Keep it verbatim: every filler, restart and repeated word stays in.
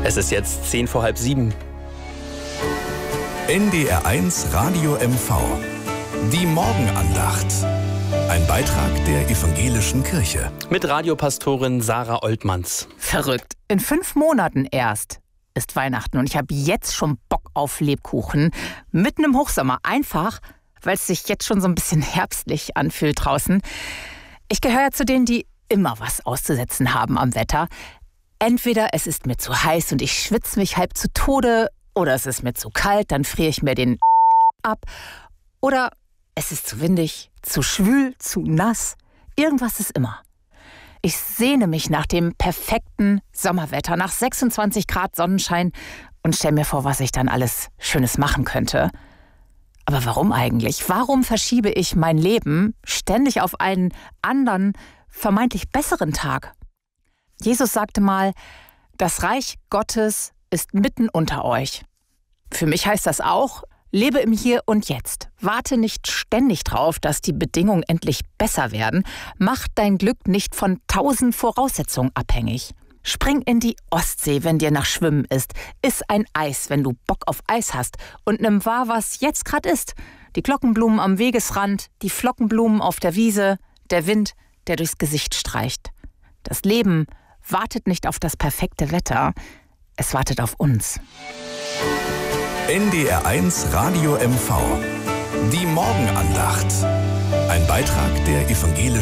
Es ist jetzt zehn vor halb sieben. N D R eins Radio M V. Die Morgenandacht. Ein Beitrag der Evangelischen Kirche. Mit Radiopastorin Sarah Oltmanns. Verrückt. In fünf Monaten erst ist Weihnachten und ich habe jetzt schon Bock auf Lebkuchen. Mitten im Hochsommer. Einfach, weil es sich jetzt schon so ein bisschen herbstlich anfühlt draußen. Ich gehöre ja zu denen, die immer was auszusetzen haben am Wetter. Entweder es ist mir zu heiß und ich schwitze mich halb zu Tode, oder es ist mir zu kalt, dann friere ich mir den ab. Oder es ist zu windig, zu schwül, zu nass. Irgendwas ist immer. Ich sehne mich nach dem perfekten Sommerwetter, nach sechsundzwanzig Grad Sonnenschein und stelle mir vor, was ich dann alles Schönes machen könnte. Aber warum eigentlich? Warum verschiebe ich mein Leben ständig auf einen anderen, vermeintlich besseren Tag? Jesus sagte mal, das Reich Gottes ist mitten unter euch. Für mich heißt das auch, lebe im Hier und Jetzt. Warte nicht ständig drauf, dass die Bedingungen endlich besser werden. Mach dein Glück nicht von tausend Voraussetzungen abhängig. Spring in die Ostsee, wenn dir nach Schwimmen ist. Iss ein Eis, wenn du Bock auf Eis hast. Und nimm wahr, was jetzt gerade ist. Die Glockenblumen am Wegesrand, die Flockenblumen auf der Wiese, der Wind, der durchs Gesicht streicht. Das Leben wartet nicht auf das perfekte Wetter, es wartet auf uns. N D R eins Radio M V. Die Morgenandacht. Ein Beitrag der Evangelischen